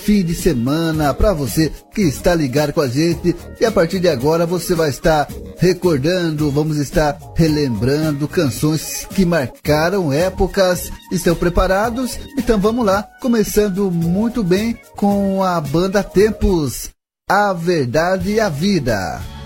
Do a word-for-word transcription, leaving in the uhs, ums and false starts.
fim de semana para você que está ligado com a gente. E a partir de agora você vai estar recordando, vamos estar relembrando canções que marcaram épocas. Estão preparados? Então vamos lá, começando muito bem com a banda Tempos, A Verdade e a Vida.